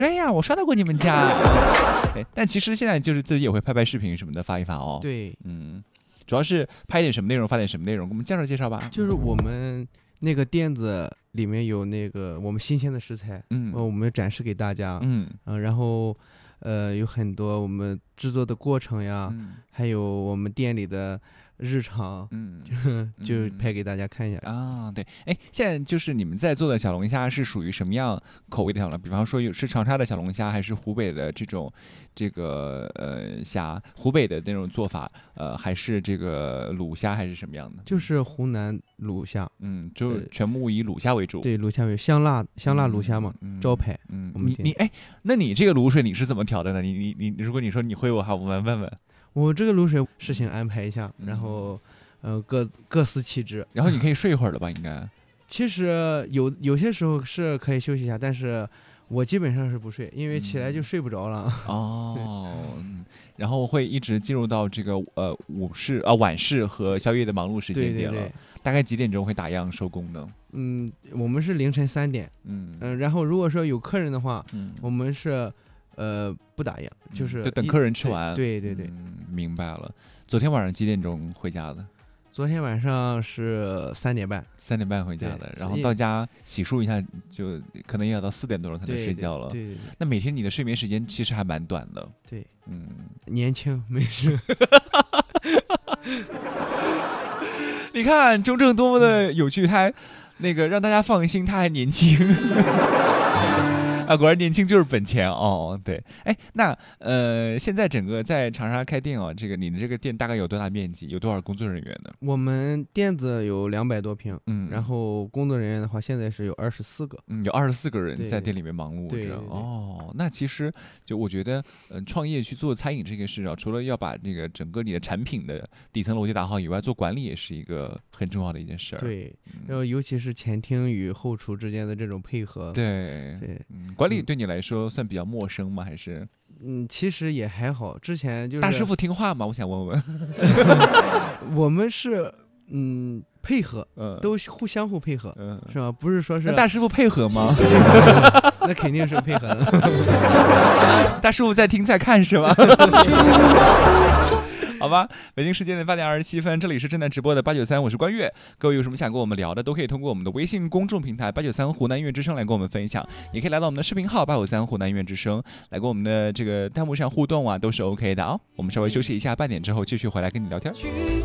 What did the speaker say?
哎呀，我刷到过你们家。但其实现在就是自己也会拍视频什么的发一发哦。 对， 主要是拍点什么内容发点什么内容，给我们介绍介绍吧。 就是我们那个店子里面有那个我们新鲜的食材，我们展示给大家，然后有很多我们制作的过程呀，还有我们店里的日常，就拍给大家看一下啊。对，现在就是你们在做的小龙虾是属于什么样口味的小龙虾？比方说是长沙的小龙虾，还是湖北的这个虾？湖北的那种做法，还是这个卤虾，还是什么样的？ 就是湖南卤虾， 就全部以卤虾为主。 对，卤虾为香辣卤虾嘛，招牌。 那你这个卤水你是怎么调的呢？你如果你说你会我们问问。 我这个卤水事情安排一下，然后各司其职。 然后你可以睡一会儿了吧？应该。 其实有些时候是可以休息一下，但是我基本上是不睡，因为起来就睡不着了。 然后会一直进入到这个晚市和宵夜的忙碌时间点了。 对。 大概几点钟会打烊收工呢？ 我们是凌晨3点。然后如果说有客人的话，我们是不打烊，就等客人吃完。 对。 明白了。昨天晚上几点钟回家的？ 昨天晚上是3点半。 3点半回家的，然后到家洗漱一下，就可能也要到4点多钟才能睡觉了。 对。 那每天你的睡眠时间其实还蛮短的。 对。年轻没事。 你看钟正多么的有趣，他那个让大家放心，他还年轻。果然年轻就是本钱哦。对，那现在整个在长沙开店你的这个店大概有多大面积，有多少工作人员呢？ 我们店子有200多平，然后工作人员的话，现在是有24个， 有24个人在店里面忙碌着。 对。 那其实就我觉得，创业去做餐饮这个事除了要把这个整个你的产品的底层逻辑打好以外，做管理也是一个很重要的一件事儿。 对，然后尤其是前厅与后厨之间的这种配合。 对。管理对你来说算比较陌生吗？还是？ 其实也还好。之前就是大师傅听话吗？我想问问。 我们是配合，都相互配合，是吧？不是说是那大师傅配合吗？ 那肯定是配合的。 大师傅在听在看是吧？好吧，北京时间的8点27分，这里是正在直播的893，我是关悦。各位有什么想跟我们聊的，都可以通过我们的微信公众平台893湖南音乐之声来跟我们分享，也可以来到我们的视频号853湖南音乐之声来跟我们的这个弹幕上互动都是 OK 的。我们稍微休息一下，半点之后继续回来跟你聊天。